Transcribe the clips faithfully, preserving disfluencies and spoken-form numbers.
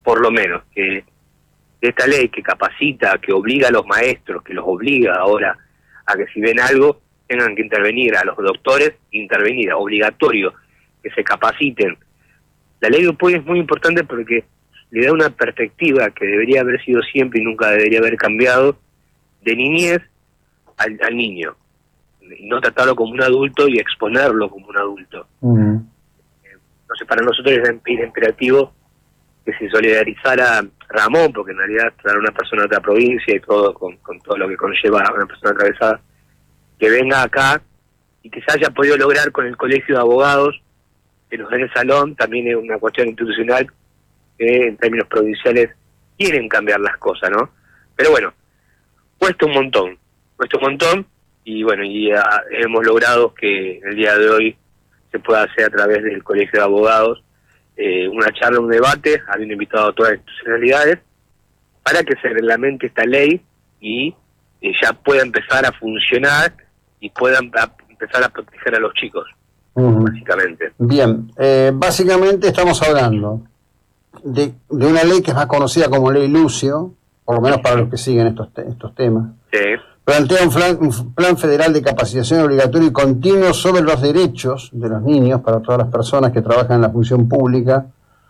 por lo menos, que esta ley que capacita, que obliga a los maestros, que los obliga ahora a que si ven algo, tengan que intervenir, a los doctores, intervenir, obligatorio, que se capaciten. La ley de Dupuy es muy importante porque le da una perspectiva que debería haber sido siempre y nunca debería haber cambiado, de niñez al, al niño, y no tratarlo como un adulto y exponerlo como un adulto. Uh-huh. Entonces para nosotros es imperativo que se solidarizara Ramón, porque en realidad era una persona de otra provincia y todo, con, con todo lo que conlleva a una persona atravesada, que venga acá y que se haya podido lograr con el Colegio de Abogados, que nos den el salón, también es una cuestión institucional que en términos provinciales quieren cambiar las cosas, ¿no? Pero bueno, cuesta un montón, cuesta un montón, y bueno, y uh, hemos logrado que el día de hoy se pueda hacer a través del Colegio de Abogados eh, una charla, un debate, habiendo invitado a todas las institucionalidades, para que se reglamente esta ley y eh, ya pueda empezar a funcionar y puedan a, empezar a proteger a los chicos, uh-huh. básicamente. Bien, eh, básicamente estamos hablando de, de una ley que es más conocida como Ley Lucio, por lo menos para los que siguen estos, te- estos temas. Sí. Plantea un, flan, un plan federal de capacitación obligatorio y continuo sobre los derechos de los niños para todas las personas que trabajan en la función pública.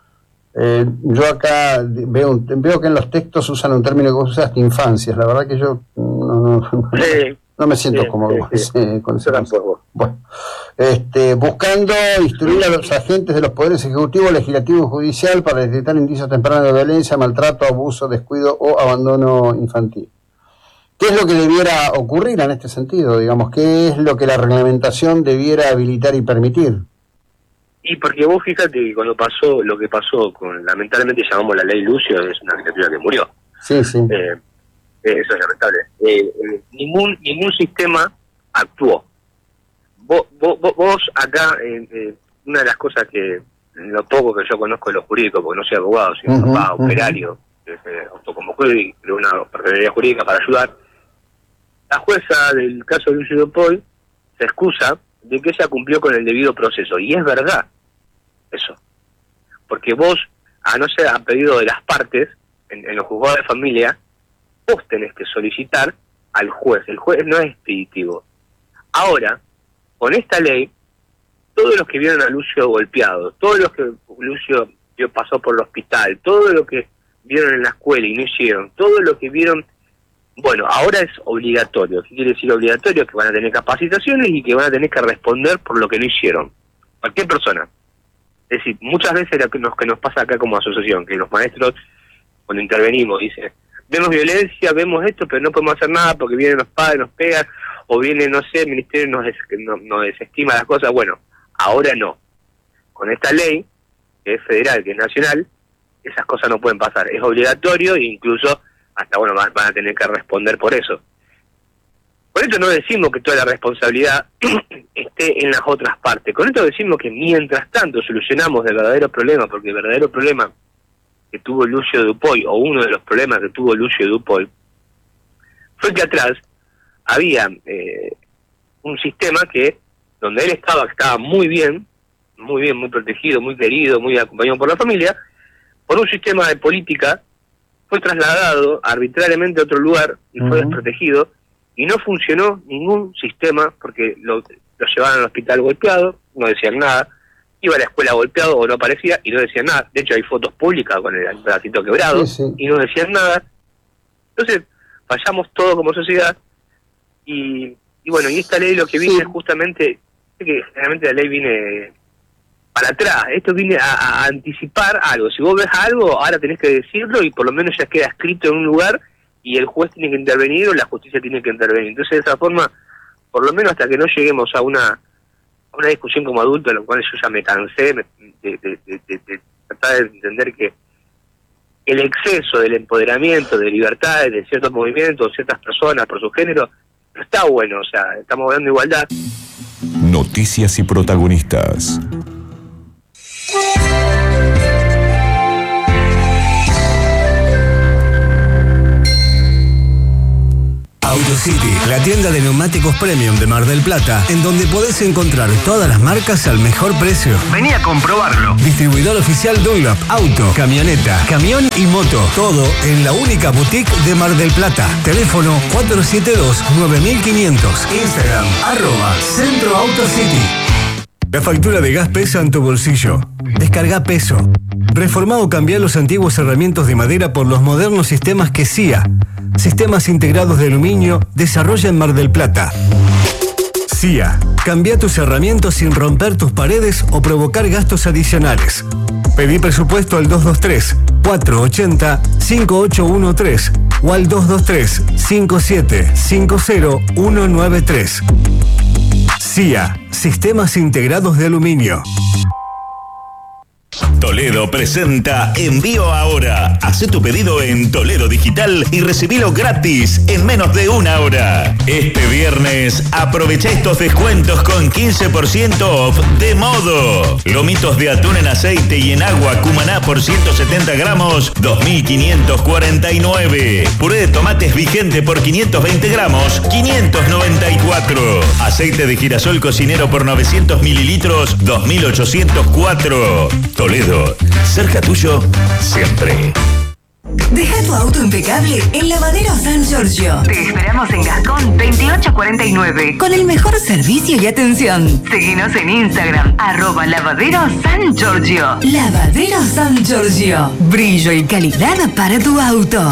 Eh, yo acá veo veo que en los textos usan un término que usa hasta infancias. La verdad que yo no, no, Sí. no me siento Sí, cómodo sí, con sí. ese, con ese Yo tampoco. Bueno, este, buscando instruir a los agentes de los poderes ejecutivo, legislativo y judicial para detectar indicios tempranos de violencia, maltrato, abuso, descuido o abandono infantil. ¿Qué es lo que debiera ocurrir en este sentido? Digamos, ¿qué es lo que la reglamentación debiera habilitar y permitir? Y porque vos fíjate que cuando pasó lo que pasó con, lamentablemente llamamos la Ley Lucio, es una legislatura que murió. Sí, sí. Eh, eh, eso es lamentable. Eh, eh, ningún ningún sistema actuó. Vos, vos, vos acá, eh, eh, una de las cosas que, lo poco que yo conozco de los jurídicos, porque no soy abogado, soy Uh-huh, papá, uh-huh. operario, que se autoconvocó y creó una personería jurídica para ayudar. La jueza del caso de Lucio Dupuy se excusa de que ella cumplió con el debido proceso, y es verdad eso, porque vos, a no ser a pedido de las partes, en, en los juzgados de familia, vos tenés que solicitar al juez, el juez no es expeditivo. Ahora, con esta ley, todos los que vieron a Lucio golpeado, todos los que Lucio vio, pasó por el hospital, todo lo que vieron en la escuela y no hicieron, todo lo que vieron, bueno, ahora es obligatorio. ¿Qué quiere decir obligatorio? Que van a tener capacitaciones y que van a tener que responder por lo que no hicieron. Cualquier persona. Es decir, muchas veces lo que nos, que nos pasa acá como asociación, que los maestros, cuando intervenimos, dicen, vemos violencia, vemos esto, pero no podemos hacer nada porque vienen los padres, nos pegan, o viene, no sé, el ministerio nos, des, nos, nos desestima las cosas. Bueno, ahora no. Con esta ley, que es federal, que es nacional, esas cosas no pueden pasar. Es obligatorio e incluso hasta, bueno, van, van a tener que responder por eso. Por esto no decimos que toda la responsabilidad esté en las otras partes. Con esto decimos que mientras tanto solucionamos el verdadero problema, porque el verdadero problema que tuvo Lucio Dupuy, o uno de los problemas que tuvo Lucio Dupuy, fue que atrás había eh, un sistema que, donde él estaba, que estaba muy bien, muy bien, muy protegido, muy querido, muy acompañado por la familia, por un sistema de política, fue trasladado arbitrariamente a otro lugar y uh-huh. fue desprotegido, y no funcionó ningún sistema, porque lo, lo llevaban al hospital golpeado, no decían nada, iba a la escuela golpeado o no aparecía y no decían nada. De hecho hay fotos públicas con el pedacito quebrado, sí, sí. y no decían nada. Entonces fallamos todo como sociedad, y, y bueno, y esta ley lo que viene sí. es justamente, es que generalmente la ley viene para atrás, esto viene a, a anticipar algo. Si vos ves algo, ahora tenés que decirlo y por lo menos ya queda escrito en un lugar y el juez tiene que intervenir o la justicia tiene que intervenir. Entonces, de esa forma, por lo menos hasta que no lleguemos a una a una discusión como adulto, en la cual yo ya me cansé de, de, de, de, de, de tratar de entender que el exceso del empoderamiento, de libertades, de ciertos movimientos, ciertas personas por su género, no está bueno. O sea, estamos hablando de igualdad. Noticias y protagonistas. AutoCity, la tienda de neumáticos premium de Mar del Plata, en donde podés encontrar todas las marcas al mejor precio. Vení a comprobarlo. Distribuidor oficial Dunlop, auto, camioneta, camión y moto. Todo en la única boutique de Mar del Plata. Teléfono cuatro siete dos, nueve mil quinientos. Instagram, arroba Centro Auto City. La factura de gas pesa en tu bolsillo. Descarga Peso. Reformá o cambiá los antiguos herramientas de madera por los modernos sistemas que C I A, Sistemas Integrados de Aluminio, desarrolla en Mar del Plata. C I A. Cambia tus herramientas sin romper tus paredes o provocar gastos adicionales. Pedí presupuesto al dos dos tres, cuatro ocho cero, cinco ocho uno tres o al dos dos tres, cinco siete cinco cero uno nueve tres. C I A. Sistemas Integrados de Aluminio. Toledo presenta Envío Ahora. Hacé tu pedido en Toledo Digital y recibilo gratis en menos de una hora. Este viernes aprovecha estos descuentos con quince por ciento off de Modo. Lomitos de atún en aceite y en agua Cumaná por ciento setenta gramos, dos mil quinientos cuarenta y nueve. Puré de tomates vigente por quinientos veinte gramos, quinientos noventa y cuatro. Aceite de girasol cocinero por novecientos mililitros, dos mil ochocientos cuatro. Toledo, cerca tuyo, siempre. Deja tu auto impecable en Lavadero San Giorgio. Te esperamos en Gascón veintiocho cuarenta y nueve con el mejor servicio y atención. Seguinos en Instagram, arroba Lavadero San Giorgio. Lavadero San Giorgio. Brillo y calidad para tu auto.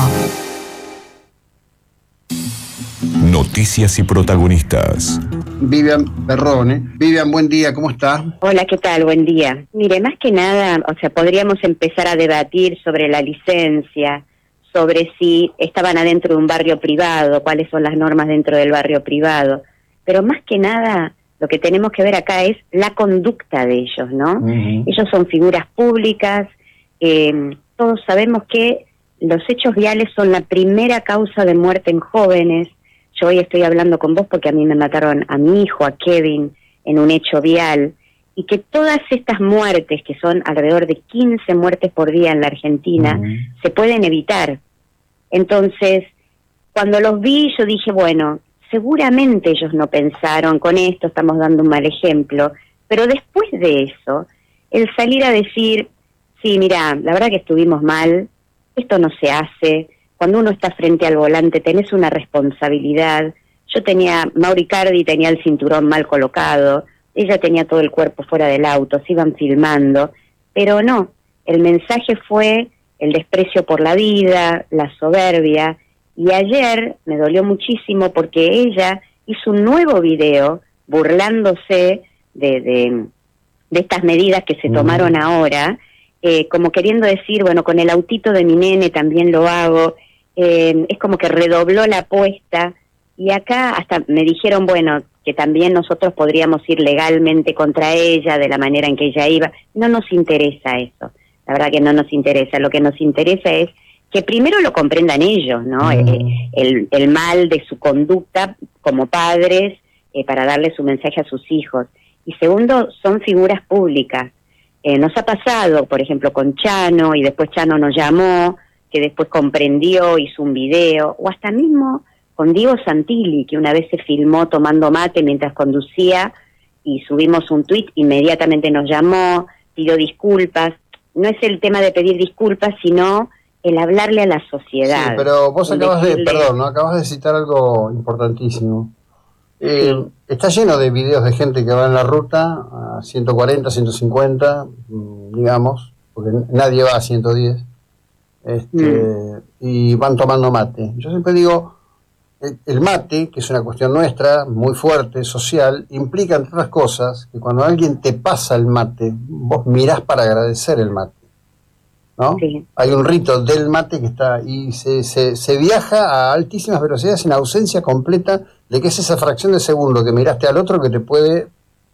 Noticias y protagonistas. Vivian Perrone. Vivian, buen día, ¿cómo está? Hola, ¿qué tal? Buen día. Mire, más que nada, o sea, podríamos empezar a debatir sobre la licencia, sobre si estaban adentro de un barrio privado, cuáles son las normas dentro del barrio privado, pero más que nada lo que tenemos que ver acá es la conducta de ellos, ¿no? Uh-huh. Ellos son figuras públicas, eh, todos sabemos que los hechos viales son la primera causa de muerte en jóvenes. Yo hoy estoy hablando con vos porque a mí me mataron a mi hijo, a Kevin, en un hecho vial, y que todas estas muertes, que son alrededor de quince muertes por día en la Argentina, uh-huh. se pueden evitar. Entonces, cuando los vi, yo dije, bueno, seguramente ellos no pensaron, con esto estamos dando un mal ejemplo, pero después de eso, el salir a decir, sí, mira, la verdad que estuvimos mal, esto no se hace. Cuando uno está frente al volante tenés una responsabilidad. Yo tenía, Mauri Cardi tenía el cinturón mal colocado, ella tenía todo el cuerpo fuera del auto, se iban filmando, pero no, el mensaje fue el desprecio por la vida, la soberbia, y ayer me dolió muchísimo porque ella hizo un nuevo video burlándose de, de, de estas medidas que se tomaron ahora, eh, como queriendo decir, bueno, con el autito de mi nene también lo hago. Eh, es como que redobló la apuesta, y acá hasta me dijeron, bueno, que también nosotros podríamos ir legalmente contra ella de la manera en que ella iba. No nos interesa eso, la verdad que no nos interesa. Lo que nos interesa es que primero lo comprendan ellos, ¿no? Mm. Eh, el, el mal de su conducta como padres, eh, para darle su mensaje a sus hijos. Y segundo, son figuras públicas. Eh, nos ha pasado, por ejemplo, con Chano, y después Chano nos llamó, que después comprendió, hizo un video, o hasta mismo con Diego Santilli, que una vez se filmó tomando mate mientras conducía, y subimos un tuit, inmediatamente nos llamó, pidió disculpas. No es el tema de pedir disculpas, sino el hablarle a la sociedad. Sí, pero vos acabas decirle... de, perdón, ¿no? Acabas de citar algo importantísimo. Eh, sí. Está lleno de videos de gente que va en la ruta a ciento cuarenta, ciento cincuenta, digamos, porque nadie va a ciento diez. Este, mm. y van tomando mate. Yo siempre digo, el, el mate, que es una cuestión nuestra, muy fuerte, social, implica, entre otras cosas, que cuando alguien te pasa el mate, vos mirás para agradecer el mate, ¿no? Sí. Hay un rito del mate que está, y se, se, se viaja a altísimas velocidades en ausencia completa de que es esa fracción de segundo que miraste al otro que te puede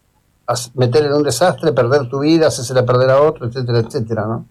meter en un desastre, perder tu vida, hacérsela perder a otro, etcétera, etcétera, ¿no?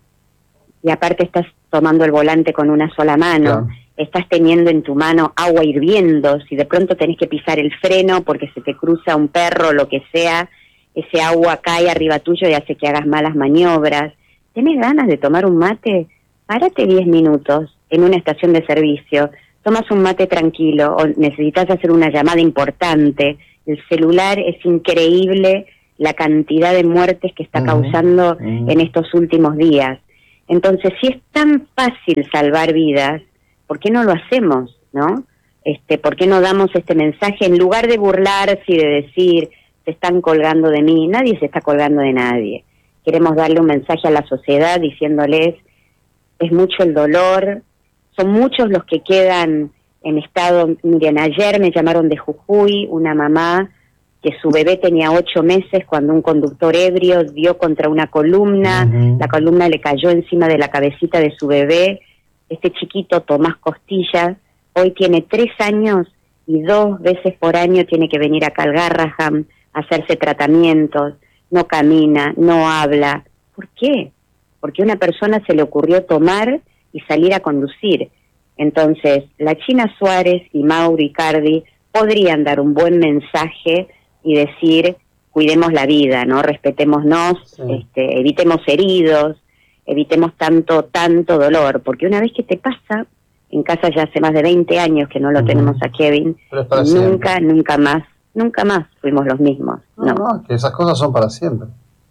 Y aparte estás tomando el volante con una sola mano, claro. Estás teniendo en tu mano agua hirviendo, si de pronto tenés que pisar el freno porque se te cruza un perro o lo que sea, ese agua cae arriba tuyo y hace que hagas malas maniobras. ¿Tenés ganas de tomar un mate? Párate diez minutos en una estación de servicio, tomas un mate tranquilo o necesitas hacer una llamada importante, el celular es increíble la cantidad de muertes que está causando uh-huh. en estos últimos días. Entonces, si es tan fácil salvar vidas, ¿por qué no lo hacemos, no? Este, ¿por qué no damos este mensaje en lugar de burlarse y de decir, se están colgando de mí? Nadie se está colgando de nadie. Queremos darle un mensaje a la sociedad diciéndoles, es mucho el dolor, son muchos los que quedan en estado. Miren, ayer me llamaron de Jujuy, una mamá que su bebé tenía ocho meses cuando un conductor ebrio dio contra una columna, uh-huh. la columna le cayó encima de la cabecita de su bebé. Este chiquito, Tomás Costilla, hoy tiene tres años y dos veces por año tiene que venir acá al Garraham a hacerse tratamientos, no camina, no habla. ¿Por qué? Porque a una persona se le ocurrió tomar y salir a conducir. Entonces, la China Suárez y Mauro Icardi podrían dar un buen mensaje y decir, cuidemos la vida, ¿no? Respetémonos, sí. este, evitemos heridos, evitemos tanto, tanto dolor, porque una vez que te pasa, en casa ya hace más de veinte años que no lo uh-huh. tenemos a Kevin, nunca, siempre. nunca más, nunca más fuimos los mismos. No, no, no que esas cosas son para siempre.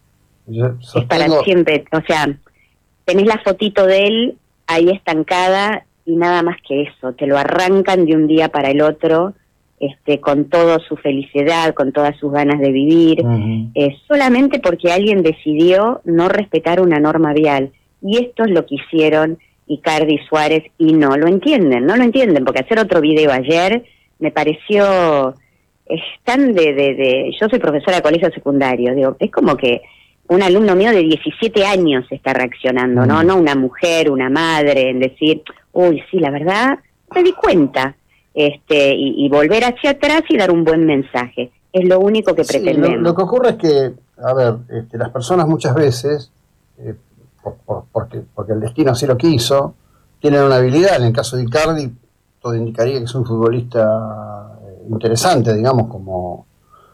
Yo sostengo... Es para siempre, o sea, tenés la fotito de él ahí estancada y nada más que eso, te lo arrancan de un día para el otro, este, con toda su felicidad, con todas sus ganas de vivir, uh-huh. eh, solamente porque alguien decidió no respetar una norma vial. Y esto es lo que hicieron Icardi y Suárez, y no lo entienden, no lo entienden, porque hacer otro video ayer me pareció, es tan de, de, de, yo soy profesora de colegio secundario, digo, es como que un alumno mío de diecisiete años está reaccionando, uh-huh. ¿no? No una mujer, una madre, en decir, uy, sí, la verdad, me di cuenta. Este, y, y volver hacia atrás y dar un buen mensaje. Es lo único que sí, pretendemos. Lo, lo que ocurre es que, a ver, este, las personas muchas veces, eh, por, por, porque, porque el destino así lo quiso, tienen una habilidad. En el caso de Icardi, todo indicaría que es un futbolista interesante, digamos, como,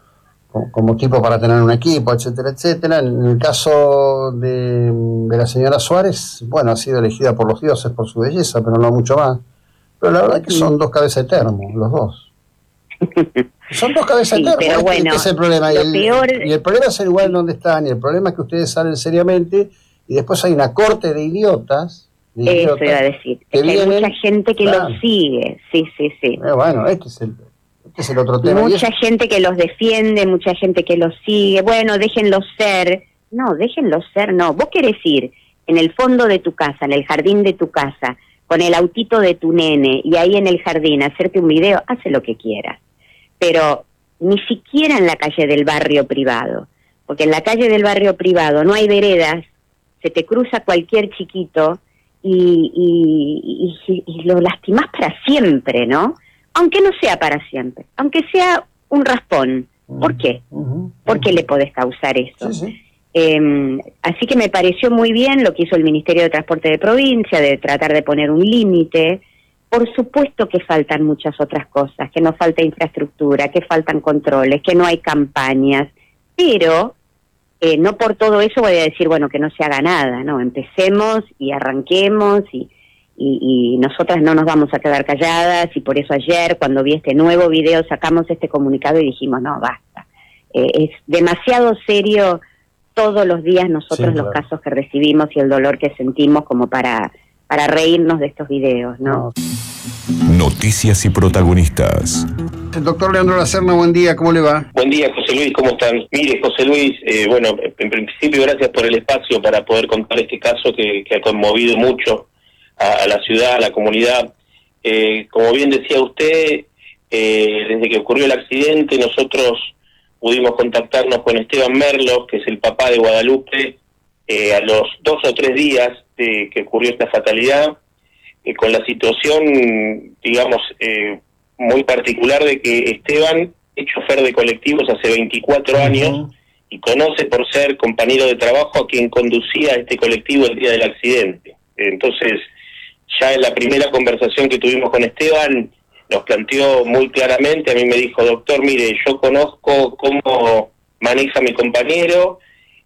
como, como tipo para tener un equipo, etcétera, etcétera. En el caso de, de la señora Suárez, bueno, ha sido elegida por los dioses por su belleza, pero no mucho más. Pero la verdad es que son dos cabezas de termo, los dos. Son dos cabezas sí, de termo, pero este, bueno, este es el problema. Y el, peor... y el problema es el lugar en donde están, y el problema es que ustedes salen seriamente, y después hay una corte de idiotas. De Eso idiotas iba a decir, que es que vienen, hay mucha gente que claro. los sigue, sí, sí, sí. Pero bueno, este es el, este es el otro tema. Mucha es... gente que los defiende, mucha gente que los sigue, bueno, déjenlos ser. No, déjenlos ser, no. Vos querés ir en el fondo de tu casa, en el jardín de tu casa, con el autito de tu nene, y ahí en el jardín hacerte un video, hace lo que quieras. Pero ni siquiera en la calle del barrio privado, porque en la calle del barrio privado no hay veredas, se te cruza cualquier chiquito y, y, y, y lo lastimás para siempre, ¿no? Aunque no sea para siempre, aunque sea un raspón. ¿Por qué? Uh-huh. ¿Por qué le podés causar eso? Sí, sí. Eh, así que me pareció muy bien lo que hizo el Ministerio de Transporte de Provincia, de tratar de poner un límite. Por supuesto que faltan muchas otras cosas, que nos falta infraestructura, que faltan controles, que no hay campañas, pero eh, no por todo eso voy a decir, bueno, que no se haga nada, no, empecemos y arranquemos y, y, y nosotras no nos vamos a quedar calladas, y por eso ayer cuando vi este nuevo video sacamos este comunicado y dijimos, no, basta, eh, es demasiado serio todos los días nosotros sí, claro. los casos que recibimos y el dolor que sentimos como para, para reírnos de estos videos, ¿no? Noticias y protagonistas. El doctor Leandro Lacerna, buen día, ¿cómo le va? Buen día, José Luis, ¿cómo están? Mire, José Luis, eh, bueno, en principio gracias por el espacio para poder contar este caso que, que ha conmovido mucho a, a la ciudad, a la comunidad. Eh, como bien decía usted, eh, desde que ocurrió el accidente nosotros pudimos contactarnos con Esteban Merlo, que es el papá de Guadalupe, eh, a los dos o tres días de que ocurrió esta fatalidad, eh, con la situación, digamos, eh, muy particular de que Esteban es chofer de colectivos hace veinticuatro uh-huh. años y conoce por ser compañero de trabajo a quien conducía este colectivo el día del accidente. Entonces, ya en la primera conversación que tuvimos con Esteban, nos planteó muy claramente, a mí me dijo, doctor, mire, yo conozco cómo maneja mi compañero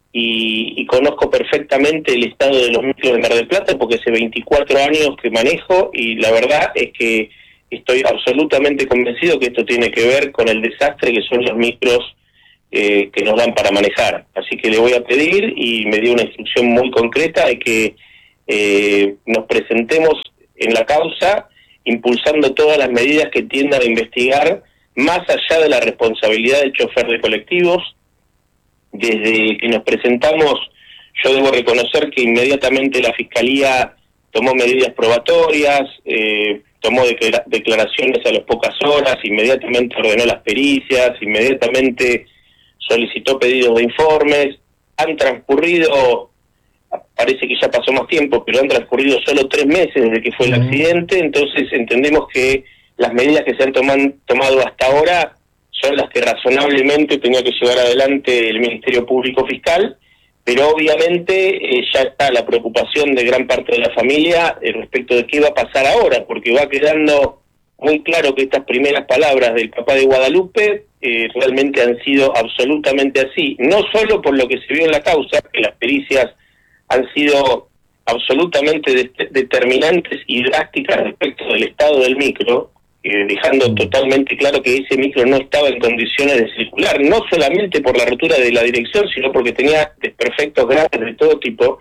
y, y conozco perfectamente el estado de los núcleos de Mar del Plata porque hace veinticuatro años que manejo y la verdad es que estoy absolutamente convencido que esto tiene que ver con el desastre que son los micros eh, que nos dan para manejar. Así que le voy a pedir, y me dio una instrucción muy concreta, de que eh, nos presentemos en la causa impulsando todas las medidas que tiendan a investigar más allá de la responsabilidad del chofer de colectivos. Desde que nos presentamos, yo debo reconocer que inmediatamente la Fiscalía tomó medidas probatorias, eh, tomó declara- declaraciones a las pocas horas, inmediatamente ordenó las pericias, inmediatamente solicitó pedidos de informes. Han transcurrido, parece que ya pasó más tiempo, pero han transcurrido solo tres meses desde que fue el accidente, entonces entendemos que las medidas que se han toman, tomado hasta ahora son las que razonablemente tenía que llevar adelante el Ministerio Público Fiscal, pero obviamente eh, ya está la preocupación de gran parte de la familia eh, respecto de qué va a pasar ahora, porque va quedando muy claro que estas primeras palabras del papá de Guadalupe eh, realmente han sido absolutamente así, no solo por lo que se vio en la causa, que las pericias han sido absolutamente de- determinantes y drásticas respecto del estado del micro, eh, dejando totalmente claro que ese micro no estaba en condiciones de circular, no solamente por la rotura de la dirección, sino porque tenía desperfectos graves de todo tipo.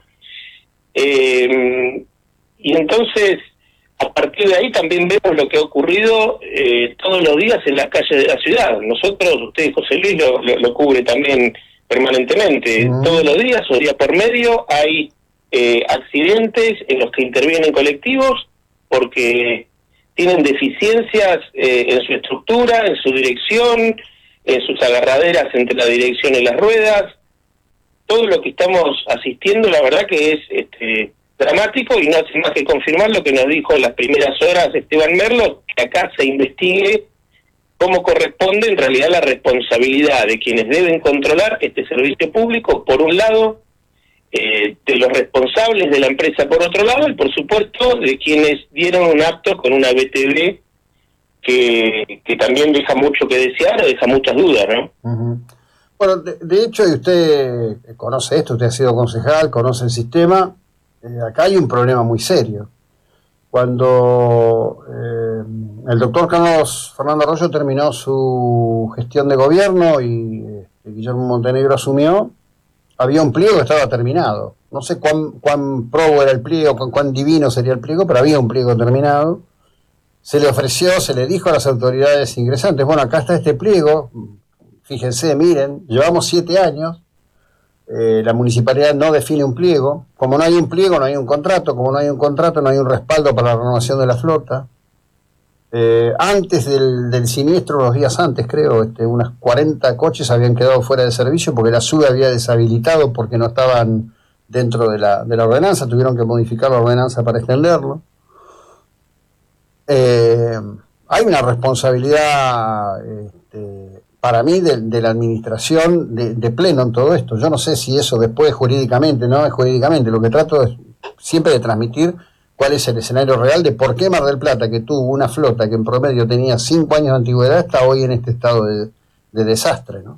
Eh, y entonces, a partir de ahí también vemos lo que ha ocurrido eh, todos los días en las calles de la ciudad. Nosotros, ustedes, José Luis, lo, lo, lo cubre también permanentemente. Uh-huh. Todos los días, o día por medio, hay eh, accidentes en los que intervienen colectivos porque tienen deficiencias eh, en su estructura, en su dirección, en sus agarraderas entre la dirección y las ruedas. Todo lo que estamos asistiendo, la verdad que es este, dramático, y no hace más que confirmar lo que nos dijo en las primeras horas Esteban Merlo, que acá se investigue cómo corresponde en realidad la responsabilidad de quienes deben controlar este servicio público, por un lado, eh, de los responsables de la empresa por otro lado, y por supuesto de quienes dieron un acto con una B T V que, que también deja mucho que desear, o deja muchas dudas, ¿no? Uh-huh. Bueno, de, de hecho, y usted conoce esto, usted ha sido concejal, conoce el sistema, eh, acá hay un problema muy serio. Cuando eh, el doctor Carlos Fernando Arroyo terminó su gestión de gobierno y eh, Guillermo Montenegro asumió, había un pliego que estaba terminado. No sé cuán, cuán probo era el pliego, cuán, cuán divino sería el pliego, pero había un pliego terminado. Se le ofreció, se le dijo a las autoridades ingresantes, bueno, acá está este pliego, fíjense, miren, llevamos siete años, eh, la municipalidad no define un pliego, como no hay un pliego no hay un contrato, como no hay un contrato no hay un respaldo para la renovación de la flota. Eh, antes del, del siniestro, los días antes creo, este, unas cuarenta coches habían quedado fuera de servicio porque la SUBE había deshabilitado porque no estaban dentro de la, de la ordenanza, tuvieron que modificar la ordenanza para extenderlo. Eh, hay una responsabilidad este, para mí de, de la administración de, de pleno en todo esto. Yo no sé si eso después jurídicamente, no es jurídicamente, lo que trato es siempre de transmitir cuál es el escenario real de por qué Mar del Plata, que tuvo una flota que en promedio tenía cinco años de antigüedad, está hoy en este estado de, de desastre, ¿no?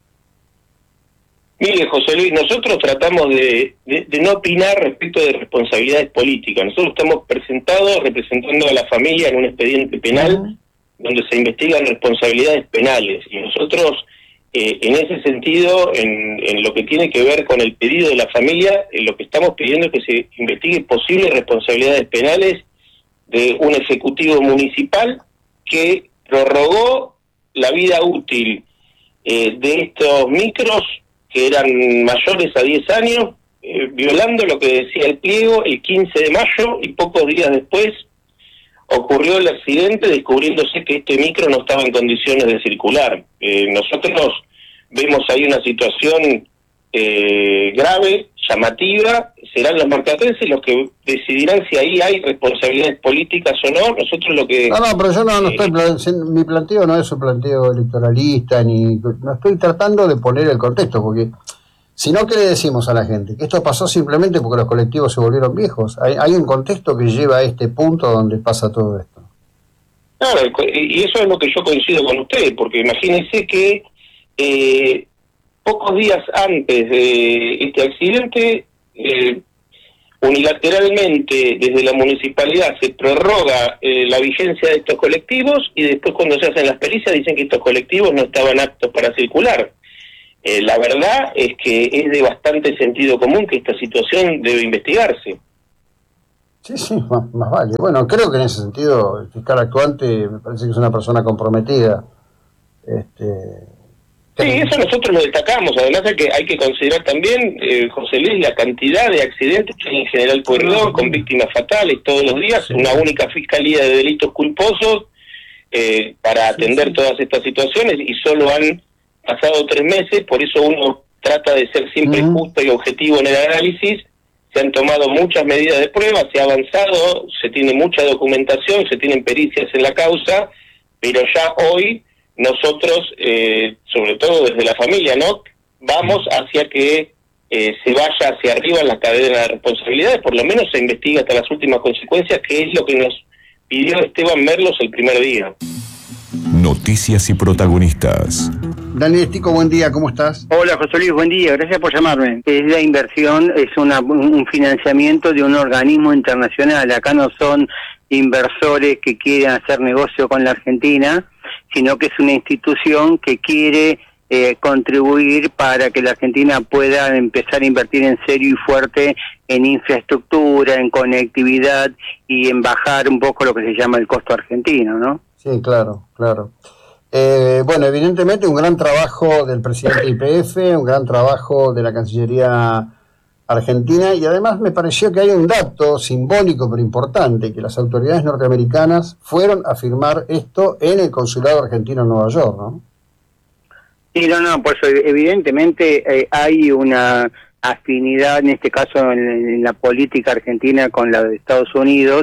Mire, José Luis, nosotros tratamos de, de, de no opinar respecto de responsabilidades políticas. Nosotros estamos presentados representando a la familia en un expediente penal uh-huh. donde se investigan responsabilidades penales. Y nosotros, eh, en ese sentido, en, en lo que tiene que ver con el pedido de la familia, eh, lo que estamos pidiendo es que se investigue posibles responsabilidades penales de un ejecutivo municipal que prorrogó la vida útil eh, de estos micros que eran mayores a diez años, eh, violando lo que decía el pliego el quince de mayo, y pocos días después ocurrió el accidente descubriéndose que este micro no estaba en condiciones de circular. Eh, nosotros vemos ahí una situación eh, grave, llamativa. Serán los marplatenses los que decidirán si ahí hay responsabilidades políticas o no. Nosotros lo que... No, no, pero yo no, no estoy... Plan- mi planteo no es un planteo electoralista, ni no estoy tratando de poner el contexto, porque si no, ¿qué le decimos a la gente? Que esto pasó simplemente porque los colectivos se volvieron viejos. Hay, hay un contexto que lleva a este punto donde pasa todo esto. Claro, y eso es lo que yo coincido con usted, porque imagínense que eh, pocos días antes de este accidente, eh, unilateralmente desde la municipalidad se prorroga eh, la vigencia de estos colectivos y después cuando se hacen las pericias dicen que estos colectivos no estaban aptos para circular. Eh, la verdad es que es de bastante sentido común que esta situación debe investigarse. Sí, sí, más, más vale. Bueno, creo que en ese sentido el fiscal actuante me parece que es una persona comprometida. Este... Sí, eso nosotros lo destacamos. Además hay que hay que considerar también, eh, José Luis, la cantidad de accidentes que hay en General Pueyrredón con víctimas fatales todos los días, sí. Una única fiscalía de delitos culposos eh, para atender sí, sí. todas estas situaciones y solo han pasado tres meses, por eso uno trata de ser siempre uh-huh. justo y objetivo en el análisis. Se han tomado muchas medidas de prueba, se ha avanzado, se tiene mucha documentación, se tienen pericias en la causa, pero ya hoy nosotros, eh, sobre todo desde la familia, ¿no? Vamos hacia que eh, se vaya hacia arriba en la cadena de responsabilidades, por lo menos se investiga hasta las últimas consecuencias, que es lo que nos pidió Esteban Merlos el primer día. Noticias y protagonistas. Daniel Estico, buen día, ¿cómo estás? Hola José Luis, buen día, gracias por llamarme. Es la inversión, es una, un financiamiento de un organismo internacional. Acá no son inversores que quieren hacer negocio con la Argentina, sino que es una institución que quiere eh, contribuir para que la Argentina pueda empezar a invertir en serio y fuerte en infraestructura, en conectividad y en bajar un poco lo que se llama el costo argentino, ¿no? Sí, claro, claro. Eh, bueno, evidentemente un gran trabajo del presidente de Y P F, un gran trabajo de la Cancillería Argentina, y además me pareció que hay un dato simbólico pero importante, que las autoridades norteamericanas fueron a firmar esto en el consulado argentino en Nueva York, ¿no? Sí, no, no, por eso evidentemente eh, hay una afinidad, en este caso en, en la política argentina con la de Estados Unidos,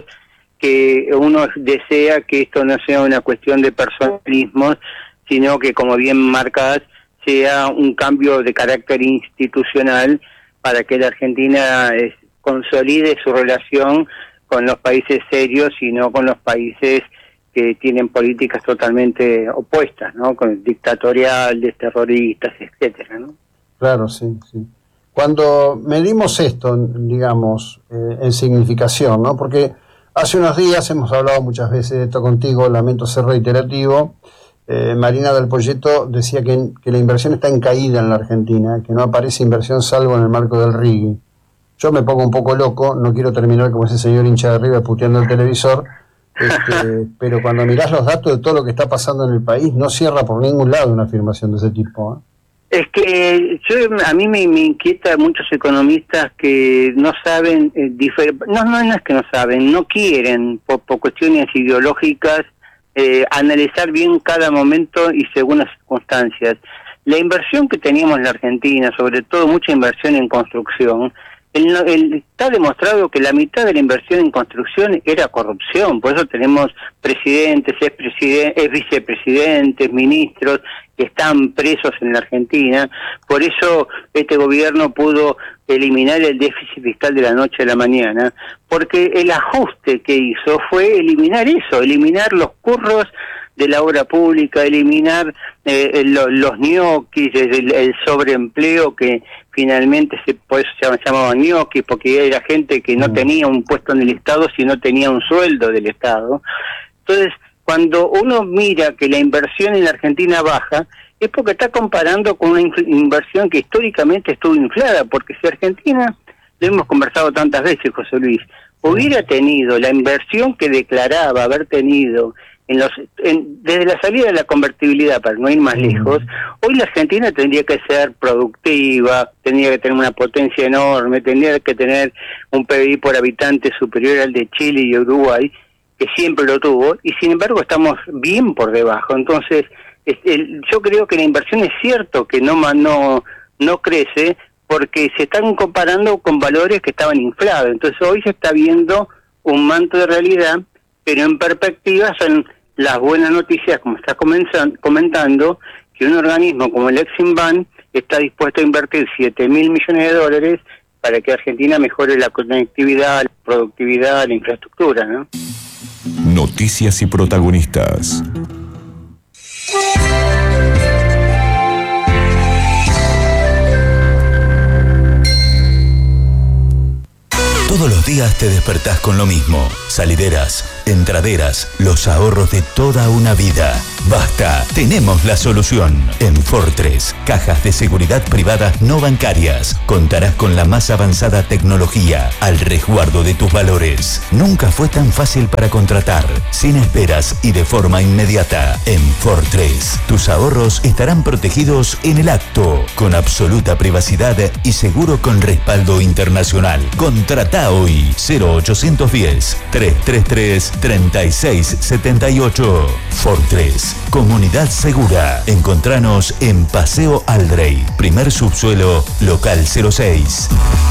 que uno desea que esto no sea una cuestión de personalismos, sino que, como bien marcas, sea un cambio de carácter institucional para que la Argentina eh, consolide su relación con los países serios y no con los países que tienen políticas totalmente opuestas, ¿no? Con dictatoriales, terroristas, etcétera, ¿no? Claro, sí, sí. Cuando medimos esto, digamos, eh, en significación, ¿no? Porque hace unos días hemos hablado muchas veces de esto contigo, lamento ser reiterativo. Eh, Marina del Poyeto decía que, que la inversión está en caída en la Argentina, que no aparece inversión salvo en el marco del R I G I. Yo me pongo un poco loco, no quiero terminar como ese señor hincha de River puteando el televisor, este, pero cuando mirás los datos de todo lo que está pasando en el país, no cierra por ningún lado una afirmación de ese tipo, ¿eh? Es que yo, a mí me, me inquieta muchos economistas que no saben, eh, difer- no, no, no es que no saben, no quieren, por, por cuestiones ideológicas, eh, analizar bien cada momento y según las circunstancias. La inversión que teníamos en la Argentina, sobre todo mucha inversión en construcción, el, el, está demostrado que la mitad de la inversión en construcción era corrupción, por eso tenemos presidentes, expresidentes, ex vicepresidentes, ministros que están presos en la Argentina. Por eso este gobierno pudo eliminar el déficit fiscal de la noche a la mañana, porque el ajuste que hizo fue eliminar eso, eliminar los curros de la obra pública, eliminar eh, lo, los ñoquis, el, el sobreempleo que finalmente se, por eso se llamaban ñoquis, porque era gente que no tenía un puesto en el Estado, sino tenía un sueldo del Estado. Entonces, cuando uno mira que la inversión en la Argentina baja, es porque está comparando con una inversión que históricamente estuvo inflada, porque si Argentina, lo hemos conversado tantas veces, José Luis, hubiera tenido la inversión que declaraba haber tenido en los en, desde la salida de la convertibilidad, para no ir más lejos, hoy la Argentina tendría que ser productiva, tendría que tener una potencia enorme, tendría que tener un P B I por habitante superior al de Chile y Uruguay, que siempre lo tuvo, y sin embargo estamos bien por debajo. Entonces, el, yo creo que la inversión es cierto que no no no crece, porque se están comparando con valores que estaban inflados. Entonces hoy se está viendo un manto de realidad, pero en perspectiva son las buenas noticias, como estás comentando, que un organismo como el Eximbank está dispuesto a invertir siete mil millones de dólares para que Argentina mejore la conectividad, la productividad, la infraestructura, ¿no? Noticias y protagonistas. Todos los días te despertás con lo mismo. Salideras, entraderas, los ahorros de toda una vida. Basta, tenemos la solución. En Fortress, cajas de seguridad privadas no bancarias. Contarás con la más avanzada tecnología al resguardo de tus valores. Nunca fue tan fácil para contratar, sin esperas y de forma inmediata. En Fortress, tus ahorros estarán protegidos en el acto, con absoluta privacidad y seguro con respaldo internacional. Contrata hoy cero ochocientos diez, trescientos treinta y tres, treinta y seis setenta y ocho. Fortress, comunidad segura. Encontranos en Paseo Aldrey, primer subsuelo, local cero seis.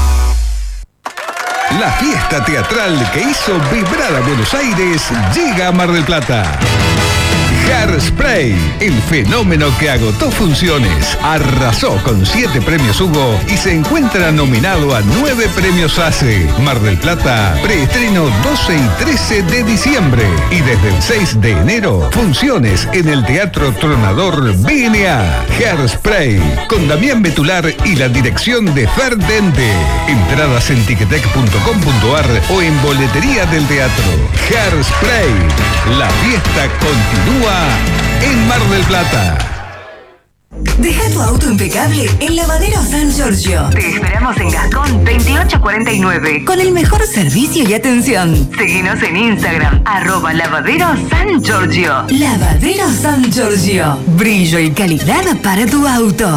La fiesta teatral que hizo vibrar a Buenos Aires llega a Mar del Plata. Hairspray, el fenómeno que agotó funciones, arrasó con siete premios Hugo y se encuentra nominado a nueve premios ACE. Mar del Plata, preestreno doce y trece de diciembre y desde el seis de enero, funciones en el Teatro Tronador B N A. Hairspray, con Damián Betular y la dirección de Fer Dente. Entradas en ticketek punto com punto ar o en boletería del teatro. Hairspray, la fiesta continúa en Mar del Plata. Deja tu auto impecable en Lavadero San Giorgio. Te esperamos en Gascón veintiocho cuarenta y nueve con el mejor servicio y atención. Seguinos en Instagram, arroba Lavadero San Giorgio. Lavadero San Giorgio. Brillo y calidad para tu auto.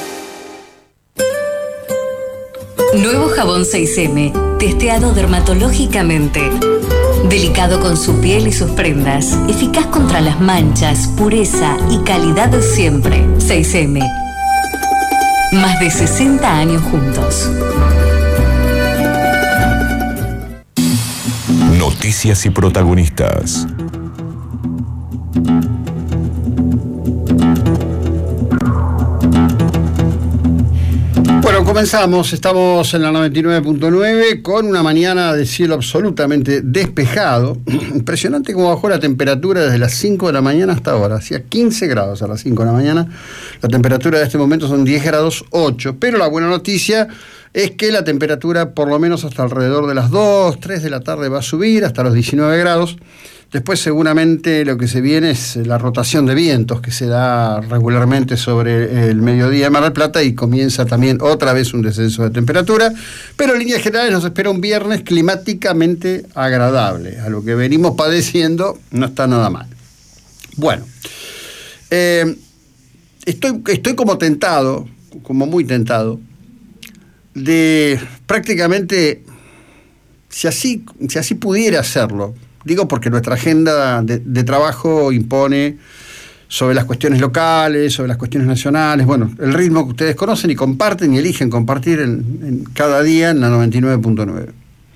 Nuevo jabón seis eme, testeado dermatológicamente. Delicado con su piel y sus prendas. Eficaz contra las manchas, pureza y calidad siempre. seis eme. Más de sesenta años juntos. Noticias y protagonistas. Bueno, comenzamos, estamos en la noventa y nueve punto nueve con una mañana de cielo absolutamente despejado. Impresionante cómo bajó la temperatura desde las cinco de la mañana hasta ahora. Hacía quince grados a las cinco de la mañana. La temperatura de este momento son diez grados ocho. Pero la buena noticia es que la temperatura por lo menos hasta alrededor de las dos, tres de la tarde va a subir hasta los diecinueve grados. Después seguramente lo que se viene es la rotación de vientos que se da regularmente sobre el mediodía de Mar del Plata y comienza también otra vez un descenso de temperatura, pero en líneas generales nos espera un viernes climáticamente agradable. A lo que venimos padeciendo no está nada mal. Bueno, eh, estoy, estoy como tentado, como muy tentado, de prácticamente, si así, si así pudiera hacerlo, digo porque nuestra agenda de, de trabajo impone sobre las cuestiones locales, sobre las cuestiones nacionales, bueno, el ritmo que ustedes conocen y comparten y eligen compartir en, en cada día en la noventa y nueve punto nueve.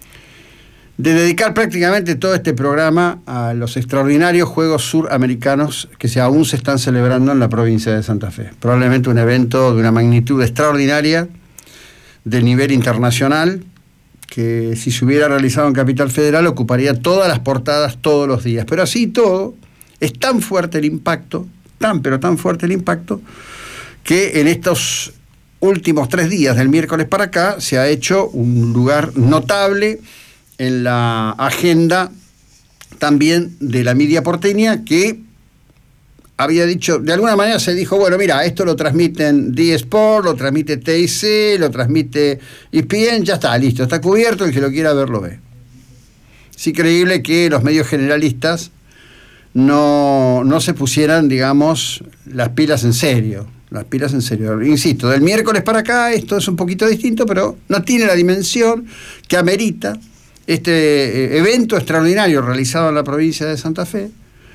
De dedicar prácticamente todo este programa a los extraordinarios Juegos Suramericanos que se, aún se están celebrando en la provincia de Santa Fe. Probablemente un evento de una magnitud extraordinaria, de nivel internacional, que si se hubiera realizado en Capital Federal ocuparía todas las portadas todos los días. Pero así todo, es tan fuerte el impacto, tan pero tan fuerte el impacto, que en estos últimos tres días, del miércoles para acá, se ha hecho un lugar notable en la agenda también de la media porteña, que había dicho, de alguna manera se dijo, bueno, mira, esto lo transmiten D-Sport, lo transmite T I C, lo transmite E S P N, ya está, listo, está cubierto, el que lo quiera ver lo ve. Es increíble que los medios generalistas no, no se pusieran, digamos, las pilas en serio, las pilas en serio. Insisto, del miércoles para acá esto es un poquito distinto, pero no tiene la dimensión que amerita este evento extraordinario realizado en la provincia de Santa Fe.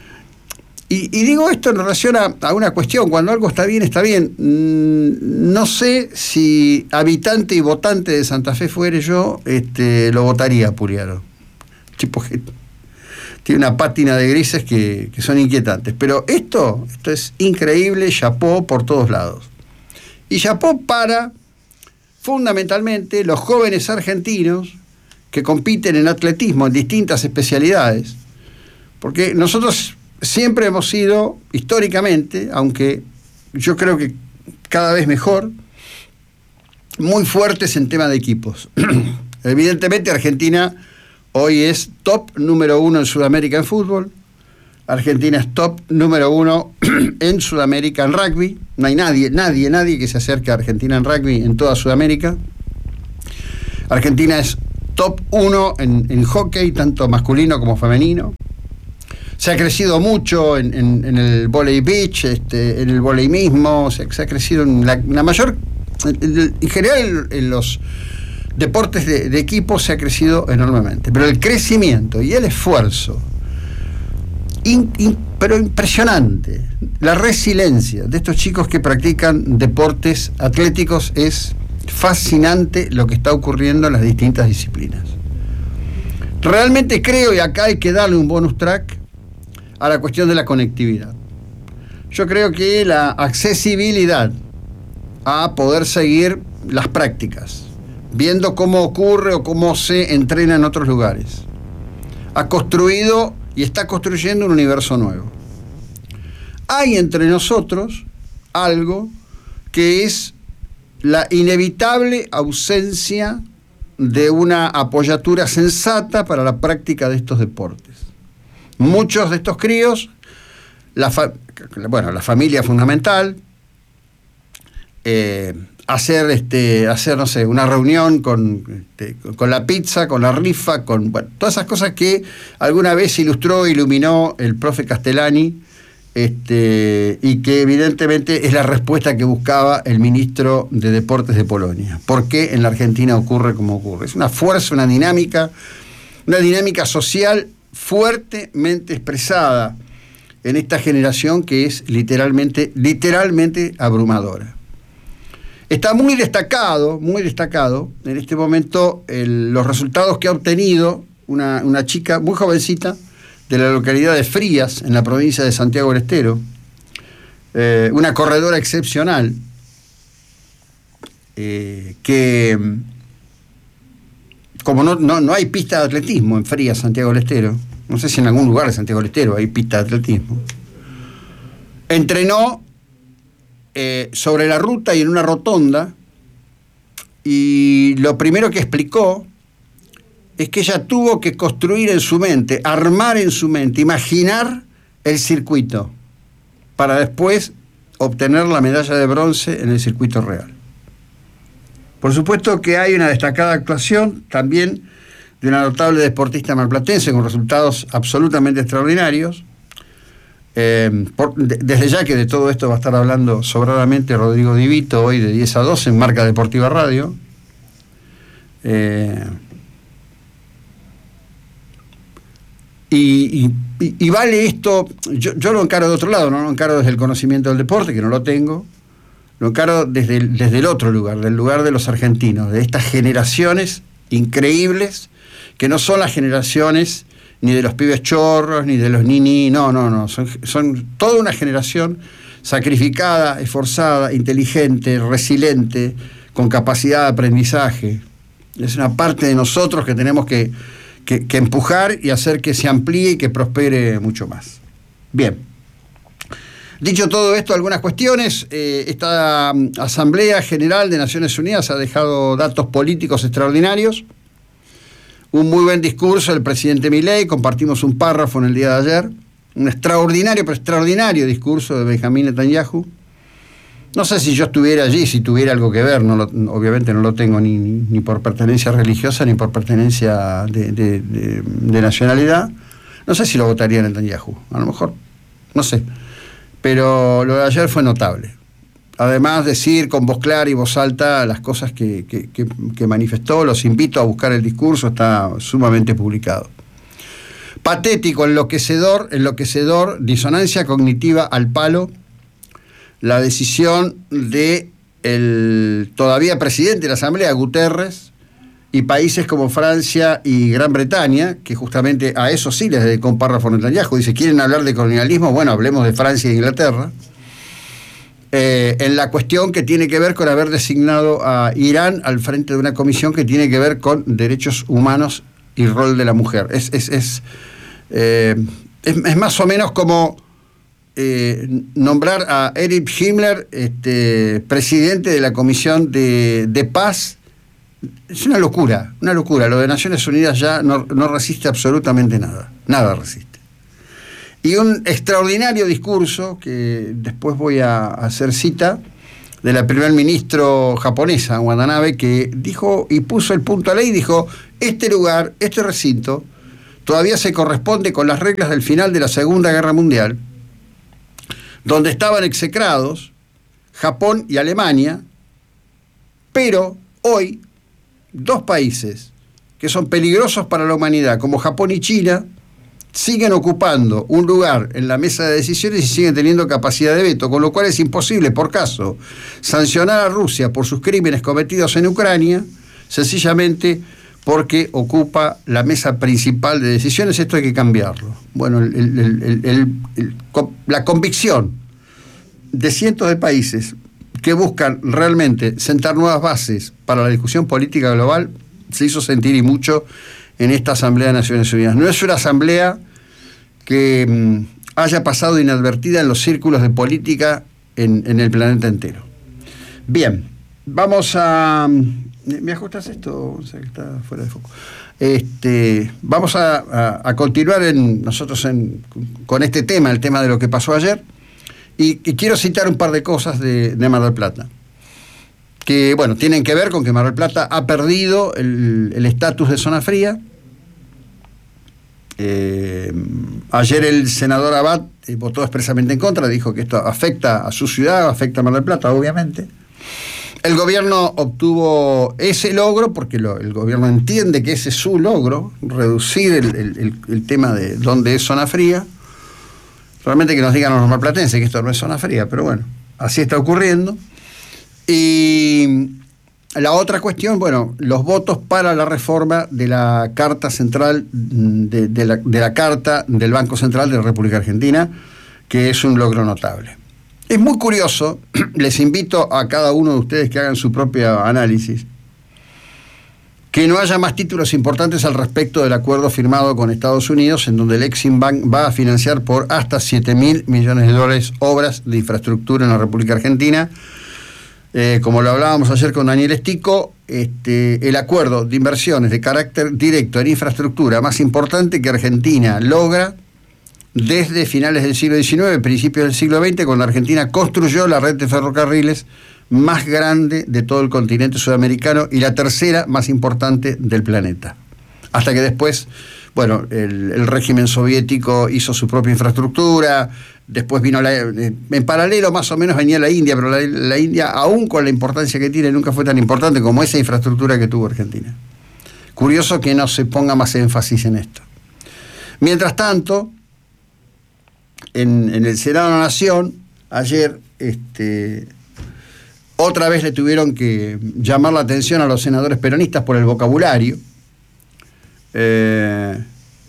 Y, y digo esto en relación a, a una cuestión, cuando algo está bien, está bien. Mm, no sé si habitante y votante de Santa Fe fuere yo, este, lo votaría a Puriaro. Tipo que tiene una pátina de grises que, que son inquietantes. Pero esto, esto es increíble, chapó por todos lados. Y chapó para, fundamentalmente, los jóvenes argentinos que compiten en atletismo en distintas especialidades. Porque nosotros siempre hemos sido, históricamente, aunque yo creo que cada vez mejor, muy fuertes en tema de equipos. Evidentemente Argentina hoy es top número uno en Sudamérica en fútbol. Argentina es top número uno en Sudamérica en rugby. No hay nadie, nadie, nadie que se acerque a Argentina en rugby en toda Sudamérica. Argentina es top uno en, en hockey, tanto masculino como femenino. Se ha crecido mucho en, en, en el volley beach, este, en el volley mismo, se, se ha crecido en la, la mayor, en, en general en los deportes de, de equipo se ha crecido enormemente. Pero el crecimiento y el esfuerzo, in, in, pero impresionante, la resiliencia de estos chicos que practican deportes atléticos, es fascinante lo que está ocurriendo en las distintas disciplinas. Realmente creo, y acá hay que darle un bonus track a la cuestión de la conectividad. Yo creo que la accesibilidad a poder seguir las prácticas, viendo cómo ocurre o cómo se entrena en otros lugares, ha construido y está construyendo un universo nuevo. Hay entre nosotros algo que es la inevitable ausencia de una apoyatura sensata para la práctica de estos deportes. Muchos de estos críos, la fa- bueno, la familia fundamental, eh, hacer, este, hacer, no sé, una reunión con, este, con la pizza, con la rifa, con bueno, todas esas cosas que alguna vez ilustró, iluminó el profe Castellani, este, y que evidentemente es la respuesta que buscaba el ministro de Deportes de Polonia. ¿Por qué en la Argentina ocurre como ocurre? Es una fuerza, una dinámica, una dinámica social fuertemente expresada en esta generación que es literalmente, literalmente abrumadora. Está muy destacado, muy destacado en este momento el, los resultados que ha obtenido una, una chica muy jovencita de la localidad de Frías, en la provincia de Santiago del Estero, eh, una corredora excepcional, eh, que como no, no, no hay pista de atletismo en Frías, Santiago del Estero, no sé si en algún lugar de Santiago del Estero hay pista de atletismo, entrenó eh, sobre la ruta y en una rotonda, y lo primero que explicó es que ella tuvo que construir en su mente, armar en su mente, imaginar el circuito para después obtener la medalla de bronce en el circuito real. Por supuesto que hay una destacada actuación también de una notable deportista marplatense con resultados absolutamente extraordinarios. Eh, por, de, desde ya que de todo esto va a estar hablando sobradamente Rodrigo Divito hoy de diez a doce en Marca Deportiva Radio. Eh, Y, y, y vale esto, yo, yo lo encaro de otro lado, no lo encaro desde el conocimiento del deporte, que no lo tengo, lo encaro desde el, desde el otro lugar, del lugar de los argentinos, de estas generaciones increíbles, que no son las generaciones ni de los pibes chorros, ni de los nini, no, no, no, son, son toda una generación sacrificada, esforzada, inteligente, resiliente, con capacidad de aprendizaje. Es una parte de nosotros que tenemos que Que, que empujar y hacer que se amplíe y que prospere mucho más. Bien. Dicho todo esto, algunas cuestiones. Eh, esta Asamblea General de Naciones Unidas ha dejado datos políticos extraordinarios. Un muy buen discurso del presidente Milei, compartimos un párrafo en el día de ayer. Un extraordinario, pero extraordinario discurso de Benjamín Netanyahu. No sé si yo estuviera allí, si tuviera algo que ver, no lo, obviamente no lo tengo ni, ni, ni por pertenencia religiosa ni por pertenencia de, de, de, de nacionalidad. No sé si lo votaría Netanyahu, a lo mejor, no sé. Pero lo de ayer fue notable. Además, decir con voz clara y voz alta las cosas que, que, que, que manifestó, los invito a buscar el discurso, está sumamente publicado. Patético, enloquecedor, enloquecedor, disonancia cognitiva al palo, la decisión de el todavía presidente de la Asamblea, Guterres, y países como Francia y Gran Bretaña, que justamente a eso sí les dedicó un párrafo Netanyahu, dice, ¿quieren hablar de colonialismo? Bueno, hablemos de Francia e Inglaterra, eh, en la cuestión que tiene que ver con haber designado a Irán al frente de una comisión que tiene que ver con derechos humanos y rol de la mujer. Es, es, es, eh, es, es más o menos como Eh, nombrar a Erich Himmler este, presidente de la Comisión de, de Paz Es una locura, una locura. Lo de Naciones Unidas ya no, no resiste absolutamente nada. Nada resiste. Y un extraordinario discurso, que después voy a hacer cita, de la primer ministro japonesa, Watanabe, que dijo y puso el punto a ley y dijo: este lugar, este recinto, todavía se corresponde con las reglas del final de la Segunda Guerra Mundial, donde estaban execrados Japón y Alemania, pero hoy dos países que son peligrosos para la humanidad, como Japón y China, siguen ocupando un lugar en la mesa de decisiones y siguen teniendo capacidad de veto, con lo cual es imposible, por caso, sancionar a Rusia por sus crímenes cometidos en Ucrania, sencillamente porque ocupa la mesa principal de decisiones. Esto hay que cambiarlo. Bueno, el, el, el, el, el, la convicción de cientos de países que buscan realmente sentar nuevas bases para la discusión política global se hizo sentir, y mucho, en esta Asamblea de Naciones Unidas. No es una asamblea que mmm, haya pasado inadvertida en los círculos de política en, en el planeta entero. Bien, vamos a... ¿Me ajustas esto? O sea, que está fuera de foco. Este, vamos a, a, a continuar en, nosotros en, con este tema, el tema de lo que pasó ayer, y, y quiero citar un par de cosas de, de Mar del Plata, que, bueno, tienen que ver con que Mar del Plata ha perdido el estatus de zona fría. Eh, ayer el senador Abad eh, votó expresamente en contra, dijo que esto afecta a su ciudad, afecta a Mar del Plata, obviamente. El gobierno obtuvo ese logro porque lo, el gobierno entiende que ese es su logro, reducir el, el, el, el tema de dónde es zona fría. Realmente que nos digan los marplatenses que esto no es zona fría, pero bueno, así está ocurriendo. Y la otra cuestión, bueno, los votos para la reforma de la Carta Central, de, de, la, de la Carta del Banco Central de la República Argentina, que es un logro notable. Es muy curioso, les invito a cada uno de ustedes que hagan su propio análisis, que no haya más títulos importantes al respecto del acuerdo firmado con Estados Unidos, en donde el Exim Bank va a financiar por hasta siete mil millones de dólares obras de infraestructura en la República Argentina. Eh, como lo hablábamos ayer con Daniel Estico, este, el acuerdo de inversiones de carácter directo en infraestructura más importante que Argentina logra desde finales del siglo diecinueve, principios del siglo veinte, cuando Argentina construyó la red de ferrocarriles más grande de todo el continente sudamericano y la tercera más importante del planeta. Hasta que después, bueno, el, el régimen soviético hizo su propia infraestructura, después vino la... En paralelo más o menos venía la India, pero la, la India, aún con la importancia que tiene, nunca fue tan importante como esa infraestructura que tuvo Argentina. Curioso que no se ponga más énfasis en esto. Mientras tanto, en, en el Senado de la Nación, ayer, este... otra vez le tuvieron que llamar la atención a los senadores peronistas por el vocabulario. Eh,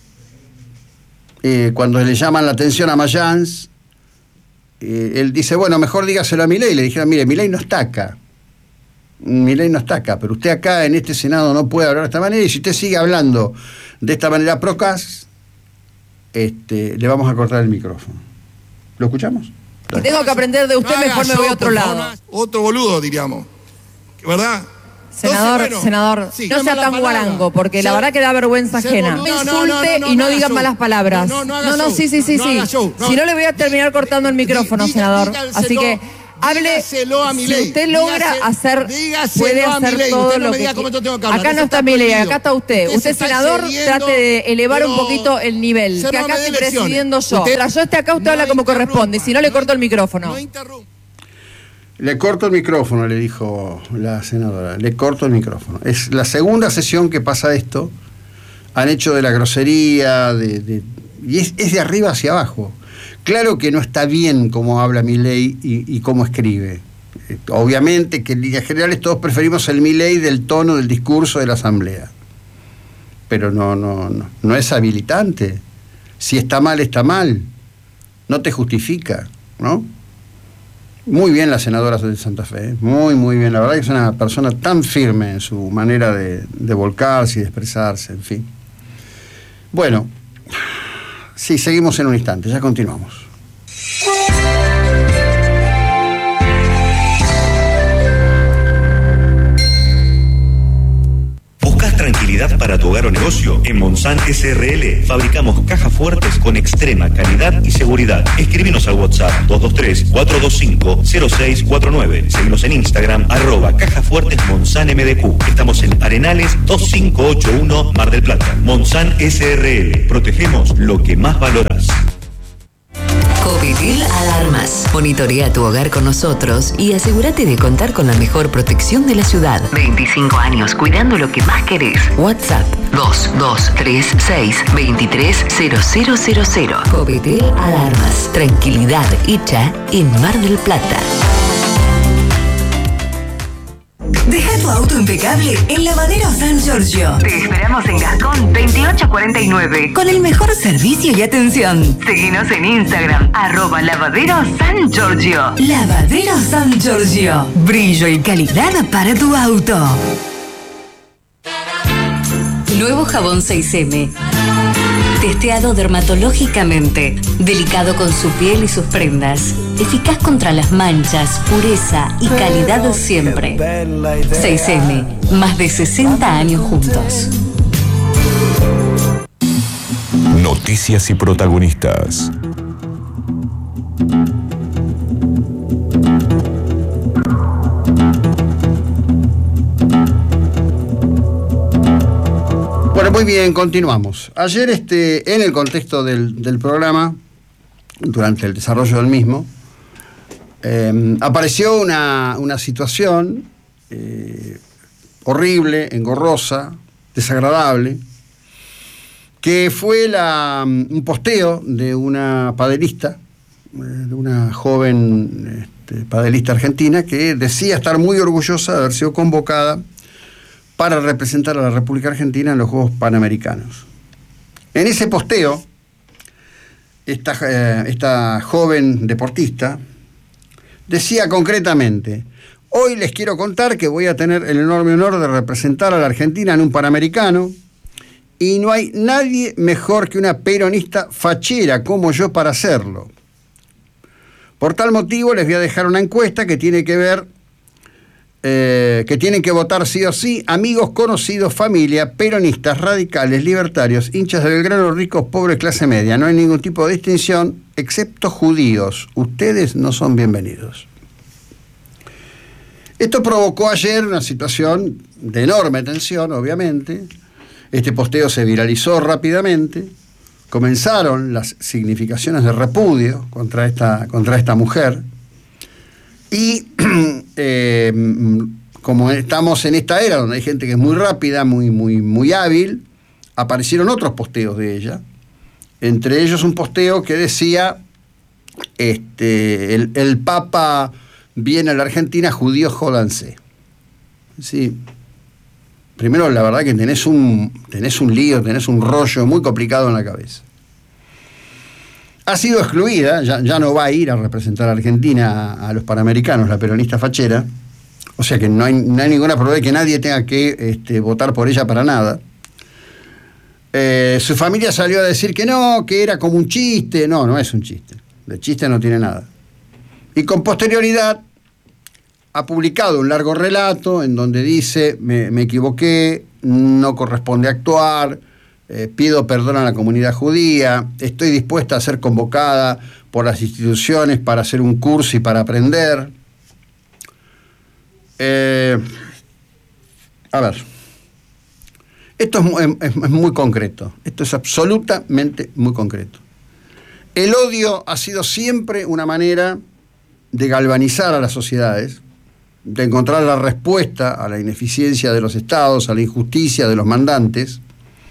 eh, cuando le llaman la atención a Mayans, eh, él dice, bueno, mejor dígaselo a Milei. Le dijeron, mire, Milei no está acá. Milei no está acá, pero usted acá en este Senado no puede hablar de esta manera, y si usted sigue hablando de esta manera procas, este, le vamos a cortar el micrófono. ¿Lo escuchamos? Si tengo que aprender de usted, no mejor me voy a otro lado. Favor, otro boludo, diríamos. ¿Verdad? Senador, Entonces, bueno, senador, sí, no sea tan guarango, porque la verdad que da vergüenza ajena. No, insulte no, no, no, no, y no, no diga show. malas palabras. No, no, no, no, no sí, sí, sí, sí. Si no, le voy a terminar cortando el micrófono, diga, senador. Dígaselo, Así que hable. A si usted logra dígaselo, hacer, puede hacer Milei. todo usted no lo que, que, que Acá no está Milei, acá está usted. Usted, usted senador, trate de elevar un poquito el nivel. Que acá estoy presidiendo yo. Mientras yo esté acá, usted habla como corresponde. Si no, le corto el micrófono. Le corto el micrófono, le dijo la senadora. Le corto el micrófono. Es la segunda sesión que pasa esto. Han hecho de la grosería, de, de, y es, es de arriba hacia abajo. Claro que no está bien cómo habla Milei y, y cómo escribe. Obviamente que en líneas generales todos preferimos el Milei del tono del discurso de la Asamblea. Pero no, no, no, no es habilitante. Si está mal, está mal. No te justifica, ¿no? Muy bien la senadora de Santa Fe, ¿eh? muy, muy bien. La verdad que es una persona tan firme en su manera de, de volcarse y de expresarse, en fin. Bueno, sí, seguimos en un instante, ya continuamos. para tu hogar o negocio? En Monsan S R L fabricamos cajas fuertes con extrema calidad y seguridad. Escríbenos al WhatsApp dos dos tres, cuatro dos cinco, cero seis cuatro nueve. Seguimos en Instagram, arroba Cajas Fuertes Monsan M D Q. Estamos en Arenales dos cinco ocho uno, Mar del Plata. Monsan S R L. Protegemos lo que más valoras. Covidil Alarmas. Monitorea tu hogar con nosotros y asegúrate de contar con la mejor protección de la ciudad. veinticinco años cuidando lo que más querés. WhatsApp dos dos tres seis, dos tres cero cero cero cero. Covidil Alarmas. Tranquilidad hecha en Mar del Plata. Deja tu auto impecable en Lavadero San Giorgio. Te esperamos en Gascón veintiocho cuarenta y nueve con el mejor servicio y atención. Seguinos en Instagram, arroba Lavadero San Giorgio. Lavadero San Giorgio. Brillo y calidad para tu auto. Nuevo jabón seis eme. Testeado dermatológicamente, delicado con su piel y sus prendas, eficaz contra las manchas, pureza y calidad siempre. seis eme, más de sesenta años juntos. Noticias y protagonistas. Bueno, muy bien, continuamos. Ayer, este, en el contexto del, del programa, durante el desarrollo del mismo, eh, apareció una, una situación eh, horrible, engorrosa, desagradable, que fue la, un posteo de una padelista, de una joven este, padelista argentina, que decía estar muy orgullosa de haber sido convocada para representar a la República Argentina en los Juegos Panamericanos. En ese posteo, esta, eh, esta joven deportista decía concretamente: hoy les quiero contar que voy a tener el enorme honor de representar a la Argentina en un Panamericano, y no hay nadie mejor que una peronista fachera como yo para hacerlo. Por tal motivo les voy a dejar una encuesta que tiene que ver Eh, que tienen que votar sí o sí amigos, conocidos, familia, peronistas, radicales, libertarios, hinchas de Belgrano, ricos, pobres, clase media. No hay ningún tipo de distinción, excepto judíos. Ustedes no son bienvenidos. Esto provocó ayer una situación de enorme tensión, obviamente. Este posteo se viralizó rápidamente. Comenzaron las significaciones de repudio contra esta, contra esta mujer. Y eh, como estamos en esta era donde hay gente que es muy rápida, muy, muy, muy hábil, aparecieron otros posteos de ella. Entre ellos un posteo que decía: este, el, el Papa viene a la Argentina, judíos jódanse. Sí. Primero, la verdad que tenés un, tenés un lío, tenés un rollo muy complicado en la cabeza. Ha sido excluida, ya, ya no va a ir a representar a Argentina a, a los Panamericanos, la peronista fachera, o sea que no hay, no hay ninguna probabilidad de que nadie tenga que este, votar por ella para nada. Eh, su familia salió a decir que no, que era como un chiste. No, no es un chiste, de chiste no tiene nada. Y con posterioridad ha publicado un largo relato en donde dice: me, me equivoqué, no corresponde actuar, Eh, pido perdón a la comunidad judía, estoy dispuesta a ser convocada por las instituciones para hacer un curso y para aprender. Eh, a ver, esto es muy, es, es muy concreto, esto es absolutamente muy concreto. El odio ha sido siempre una manera de galvanizar a las sociedades, de encontrar la respuesta a la ineficiencia de los estados, a la injusticia de los mandantes.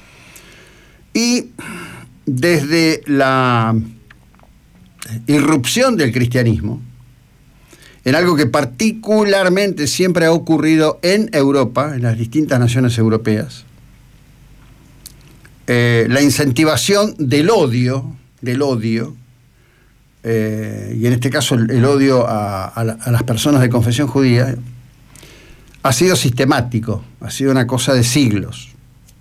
Y desde la irrupción del cristianismo, en algo que particularmente siempre ha ocurrido en Europa, en las distintas naciones europeas, eh, la incentivación del odio, del odio, eh, y en este caso el, el odio a, a, la, a las personas de confesión judía, ha sido sistemático, ha sido una cosa de siglos.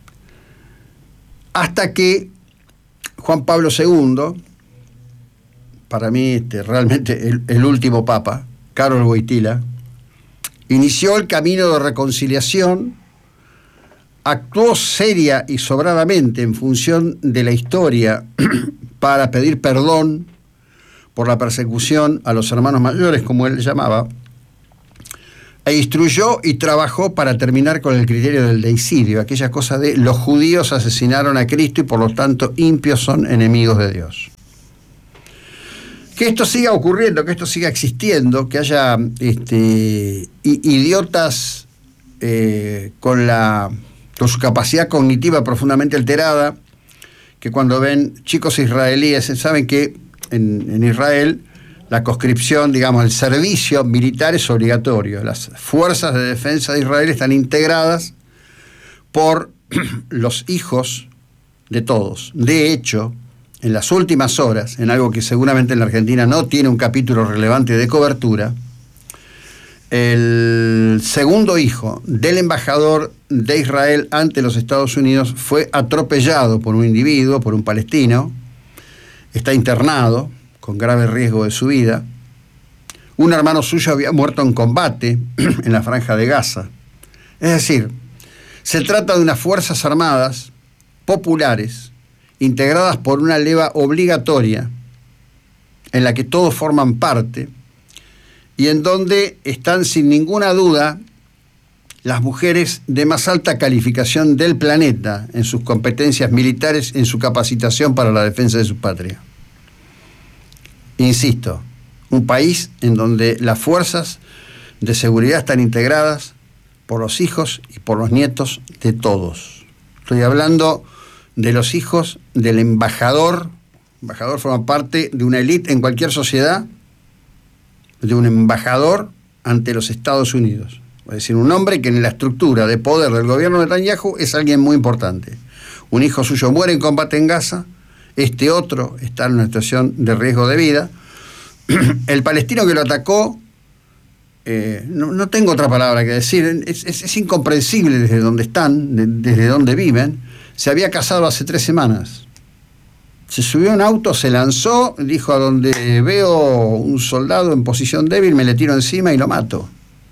Hasta que Juan Pablo segundo, para mí este, realmente el, el último papa, Karol Wojtyła, inició el camino de reconciliación actuó seria y sobradamente en función de la historia para pedir perdón por la persecución a los hermanos mayores, como él llamaba, e instruyó y trabajó para terminar con el criterio del deicidio, aquella cosa de los judíos asesinaron a Cristo y por lo tanto impios son enemigos de Dios. Que esto siga ocurriendo, que esto siga existiendo, que haya este, idiotas eh, con, la, con su capacidad cognitiva profundamente alterada, que cuando ven chicos israelíes, saben que en, en Israel la conscripción, digamos, el servicio militar es obligatorio. Las fuerzas de defensa de Israel están integradas por los hijos de todos. De hecho, en las últimas horas, en algo que seguramente en la Argentina no tiene un capítulo relevante de cobertura, el segundo hijo del embajador de Israel ante los Estados Unidos fue atropellado por un individuo, por un palestino, está internado con grave riesgo de su vida. Un hermano suyo había muerto en combate en la Franja de Gaza. Es decir, se trata de unas fuerzas armadas populares integradas por una leva obligatoria en la que todos forman parte y en donde están sin ninguna duda las mujeres de más alta calificación del planeta en sus competencias militares, en su capacitación para la defensa de su patria. Insisto, un país en donde las fuerzas de seguridad están integradas por los hijos y por los nietos de todos. Estoy hablando de los hijos del embajador. El embajador forma parte de una élite en cualquier sociedad, de un embajador ante los Estados Unidos. Es decir, un hombre que en la estructura de poder del gobierno de Netanyahu es alguien muy importante. Un hijo suyo muere en combate en Gaza, este otro está en una situación de riesgo de vida. El palestino que lo atacó, eh, no, no tengo otra palabra que decir, es, es, es incomprensible desde donde están, de, desde donde viven. Se había casado hace tres semanas. Se subió a un auto, se lanzó, dijo: a donde veo un soldado en posición débil me le tiro encima y lo mato.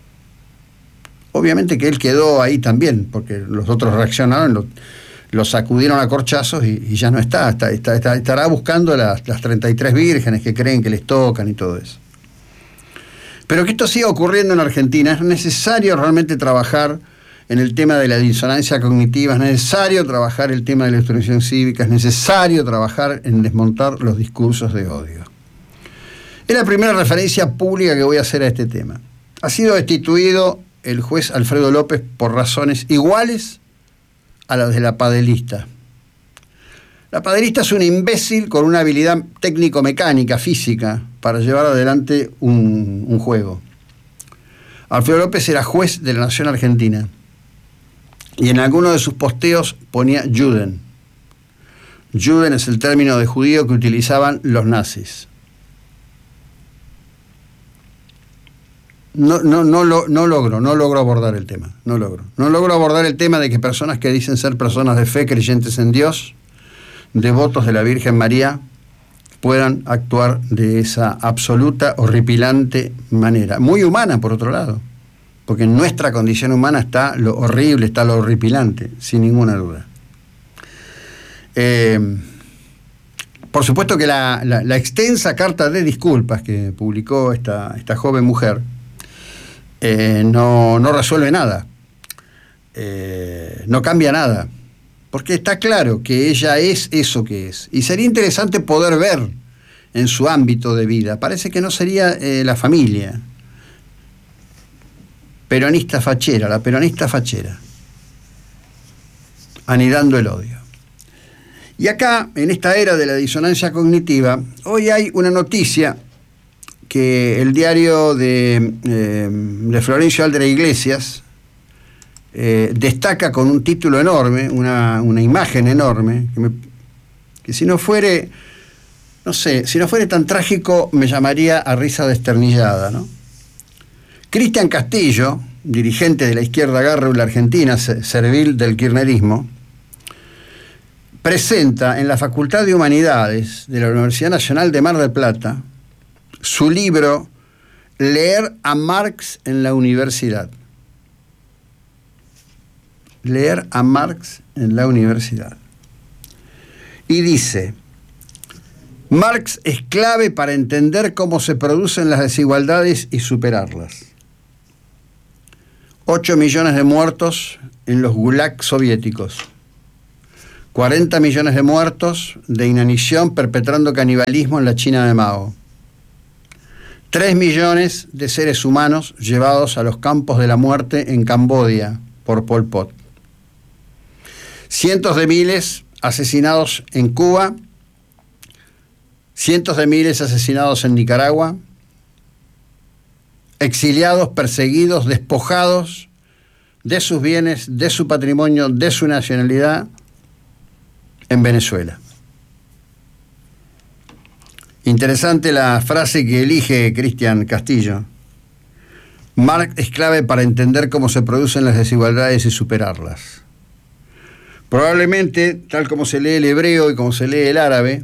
Obviamente que él quedó ahí también, porque los otros reaccionaron, lo, lo sacudieron a corchazos y, y ya no está, está, está, está estará buscando las, las treinta y tres vírgenes que creen que les tocan y todo eso. Pero que esto siga ocurriendo en Argentina, es necesario realmente trabajar en el tema de la disonancia cognitiva, es necesario trabajar el tema de la instrucción cívica, es necesario trabajar en desmontar los discursos de odio. Es la primera referencia pública que voy a hacer a este tema. Ha sido destituido el juez Alfredo López por razones iguales a las de la padelista. La padelista es un imbécil con una habilidad técnico-mecánica, física, para llevar adelante un, un juego. Alfredo López era juez de la Nación Argentina y en alguno de sus posteos ponía Juden. Juden es el término de judío que utilizaban los nazis. No, no, no, lo, no logro, no logro abordar el tema, no logro. No logro abordar el tema de que personas que dicen ser personas de fe, creyentes en Dios, devotos de la Virgen María, puedan actuar de esa absoluta, horripilante manera. Muy humana, por otro lado, porque en nuestra condición humana está lo horrible, está lo horripilante, sin ninguna duda. Eh, por supuesto que la, la, la extensa carta de disculpas que publicó esta, esta joven mujer eh, no, no resuelve nada, eh, no cambia nada, porque está claro que ella es eso que es. Y sería interesante poder ver en su ámbito de vida. Parece que no sería eh, la familia. Peronista fachera, la peronista fachera. Anidando el odio. Y acá, en esta era de la disonancia cognitiva, hoy hay una noticia que el diario de, eh, de Florencio Aldera Iglesias Eh, destaca con un título enorme, una, una imagen enorme, que, me, que si no fuere, no sé, si no fuere tan trágico, me llamaría a risa desternillada, ¿no? Cristian Castillo, dirigente de la izquierda gárrula argentina, servil del kirchnerismo, presenta en la Facultad de Humanidades de la Universidad Nacional de Mar del Plata su libro Leer a Marx en la Universidad. leer a Marx en la universidad. Y dice, Marx es clave para entender cómo se producen las desigualdades y superarlas. Ocho millones de muertos en los gulags soviéticos. cuarenta millones de muertos de inanición perpetrando canibalismo en la China de Mao. tres millones de seres humanos llevados a los campos de la muerte en Camboya por Pol Pot. Cientos de miles asesinados en Cuba, cientos de miles asesinados en Nicaragua, exiliados, perseguidos, despojados de sus bienes, de su patrimonio, de su nacionalidad en Venezuela. Interesante la frase que elige Cristian Castillo. Marx es clave para entender cómo se producen las desigualdades y superarlas. Probablemente, tal como se lee el hebreo y como se lee el árabe,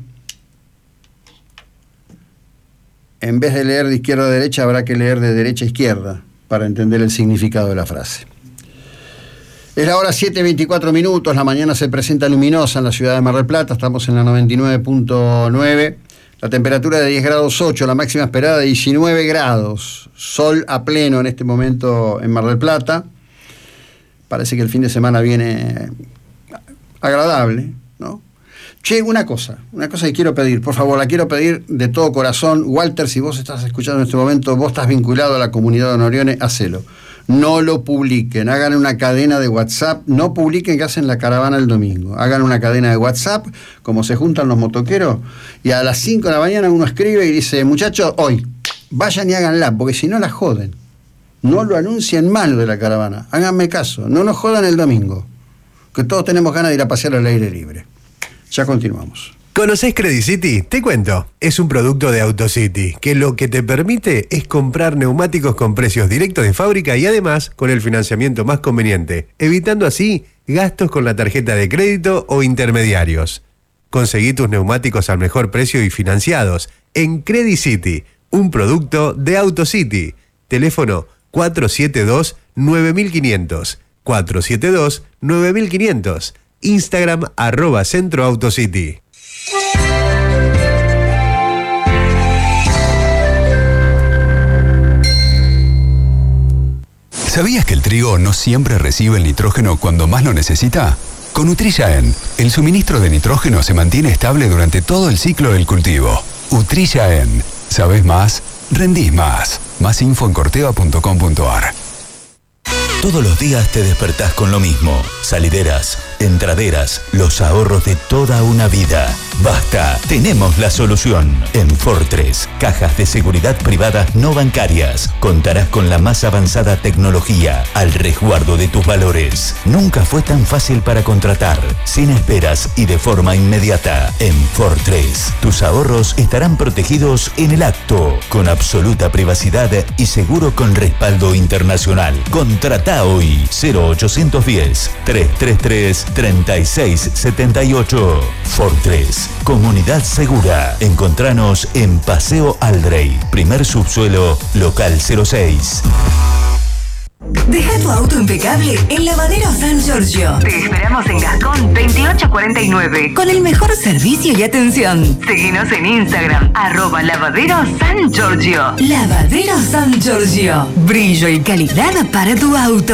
en vez de leer de izquierda a derecha, habrá que leer de derecha a izquierda para entender el significado de la frase. Es la hora siete y veinticuatro minutos, la mañana se presenta luminosa en la ciudad de Mar del Plata, estamos en la noventa y nueve punto nueve, la temperatura de diez grados ocho, la máxima esperada de diecinueve grados, sol a pleno en este momento en Mar del Plata. Parece que el fin de semana viene agradable, ¿no? Che, una cosa, una cosa que quiero pedir, por favor, la quiero pedir de todo corazón. Walter, si vos estás escuchando en este momento, vos estás vinculado a la comunidad de Norione, hacelo. No lo publiquen, hagan una cadena de WhatsApp, no publiquen que hacen la caravana el domingo, hagan una cadena de WhatsApp, como se juntan los motoqueros, y a las cinco de la mañana uno escribe y dice, muchachos, hoy, vayan y háganla, porque si no la joden. No lo anuncien mal de la caravana, háganme caso, no nos jodan el domingo, que todos tenemos ganas de ir a pasear al aire libre. Ya continuamos. ¿Conocés Credit City? Te cuento. Es un producto de AutoCity, que lo que te permite es comprar neumáticos con precios directos de fábrica y además con el financiamiento más conveniente, evitando así gastos con la tarjeta de crédito o intermediarios. Conseguí tus neumáticos al mejor precio y financiados en Credit City, un producto de AutoCity. Teléfono cuatro siete dos nueve cinco cero cero, cuatro siete dos nueve cinco cero cero. Instagram arroba Centro AutoCity. ¿Sabías que el trigo no siempre recibe el nitrógeno cuando más lo necesita? Con Utrilla En, el suministro de nitrógeno se mantiene estable durante todo el ciclo del cultivo. Utrilla En. ¿Sabés más? Rendís más. Más info en corteva punto com punto ar. Todos los días te despertás con lo mismo. Salideras, entraderas, los ahorros de toda una vida. Basta, tenemos la solución. En Fortress, cajas de seguridad privadas no bancarias. Contarás con la más avanzada tecnología al resguardo de tus valores. Nunca fue tan fácil para contratar, sin esperas y de forma inmediata. En Fortress, tus ahorros estarán protegidos en el acto, con absoluta privacidad y seguro con respaldo internacional. Contrata hoy cero ochocientos diez, trescientos treinta y tres, treinta y seis setenta y ocho. Fortress, comunidad segura. Encontranos en Paseo Aldrey, primer subsuelo, local cero seis. Deja tu auto impecable en Lavadero San Giorgio. Te esperamos en Gascón veintiocho cuarenta y nueve con el mejor servicio y atención. Seguinos en Instagram, arroba Lavadero San Giorgio. Lavadero San Giorgio. Brillo y calidad para tu auto.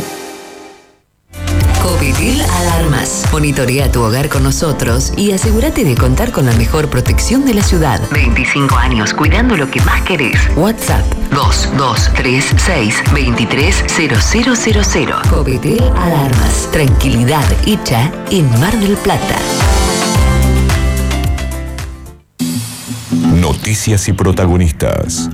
Covitil Alarmas. Monitorea tu hogar con nosotros y asegúrate de contar con la mejor protección de la ciudad. veinticinco años cuidando lo que más querés. WhatsApp dos dos tres seis, dos tres cero cero cero cero. Covitil Alarmas. Tranquilidad hecha en Mar del Plata. Noticias y protagonistas.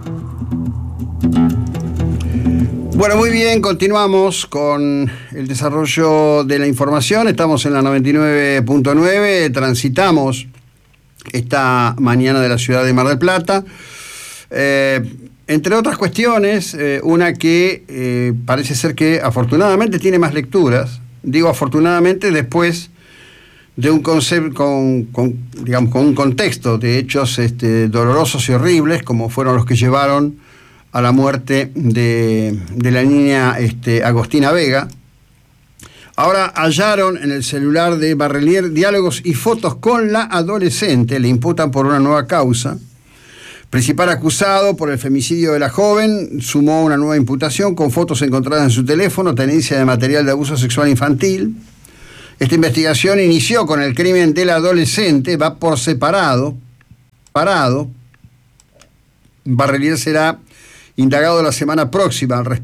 Bueno, muy bien, continuamos con el desarrollo de la información. Estamos en la noventa y nueve punto nueve, transitamos esta mañana de la ciudad de Mar del Plata. Eh, entre otras cuestiones, eh, una que eh, parece ser que afortunadamente tiene más lecturas. Digo afortunadamente después de un concepto con, con, digamos, con un contexto de hechos este, dolorosos y horribles, como fueron los que llevaron a la muerte de, de la niña este, Agostina Vega. Ahora hallaron en el celular de Barrelier diálogos y fotos con la adolescente. Le imputan por una nueva causa. Principal acusado por el femicidio de la joven sumó una nueva imputación con fotos encontradas en su teléfono, tenencia de material de abuso sexual infantil. Esta investigación inició con el crimen del adolescente, va por separado. Parado. Barrelier será indagado la semana próxima al respecto.